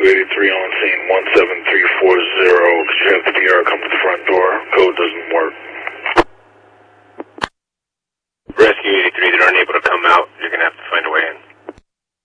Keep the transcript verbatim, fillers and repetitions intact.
eighty-three on scene one seven three four zero. Could you have the P R come to the front door? Code doesn't work.